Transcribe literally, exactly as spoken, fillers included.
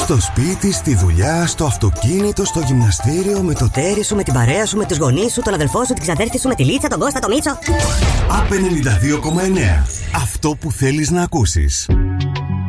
Στο σπίτι, στη δουλειά, στο αυτοκίνητο, στο γυμναστήριο, με το τέρι σου, με την παρέα σου, με τους γονείς σου, τον αδελφό σου, την ξαδέρφη σου, με τη Λίτσα, τον Κώστα, τον Μίτσο. Απ' ενενήντα δύο κόμμα εννέα. Αυτό που θέλεις να ακούσεις.